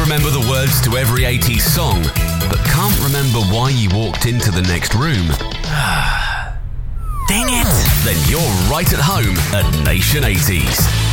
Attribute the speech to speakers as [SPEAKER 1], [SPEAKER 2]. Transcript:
[SPEAKER 1] remember the words to every 80s song, but can't remember why you walked into the next room?
[SPEAKER 2] Dang it!
[SPEAKER 1] Then you're right at home at Nation 80s.